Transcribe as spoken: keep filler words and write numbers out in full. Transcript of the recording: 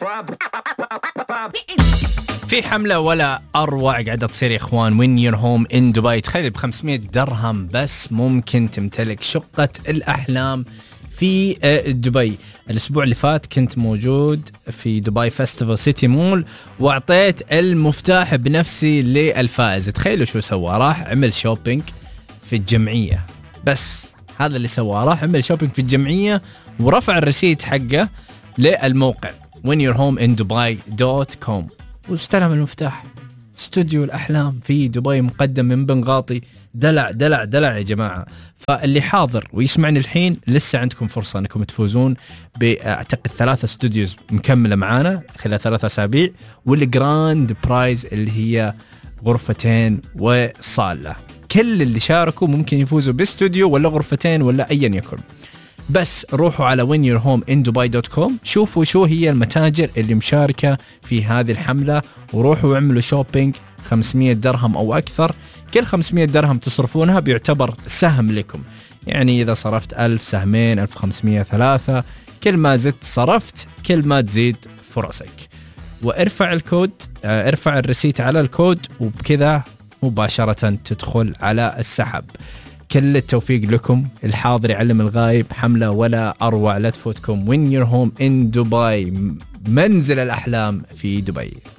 في حملة ولا أروع قاعدة تصير يا إخوان. When you're home in Dubai. تخيل بخمسمية درهم بس ممكن تمتلك شقة الأحلام في دبي. الأسبوع اللي فات كنت موجود في دبي فيستيفال سيتي مول وأعطيت المفتاح بنفسي للفائز. تخيلوا شو سوى، راح عمل شوبينج في الجمعية. بس هذا اللي سواه، راح عمل شوبينج في الجمعية ورفع الرسيد حقه للموقع when you're home in dubai dot com واستلم المفتاح. استوديو الأحلام في دبي مقدم من بنغاطي. دلع دلع دلع يا جماعة. فاللي حاضر ويسمعني الحين لسه عندكم فرصة أنكم تفوزون بأعتقد ثلاثة استوديوز مكملة معانا خلال ثلاثة أسابيع، والجراند برايز اللي هي غرفتين وصالة. كل اللي شاركوا ممكن يفوزوا باستوديو ولا غرفتين ولا أيا يكن. بس روحوا على when you're home in dubai dot com، شوفوا شو هي المتاجر اللي مشاركة في هذه الحملة وروحوا واعملوا شوبينج خمسمية درهم أو أكثر. كل خمسمية درهم تصرفونها بيعتبر سهم لكم، يعني إذا صرفت ألف سهمين، ألف وخمسمية ثلاثة، كل ما زدت صرفت كل ما تزيد فرصك. وارفع الكود، ارفع الرسيت على الكود وبكذا مباشرة تدخل على السحب. كل التوفيق لكم. الحاضر يعلم الغايب. حملة ولا أروع، لا تفوتكم when you're home in Dubai، منزل الأحلام في دبي.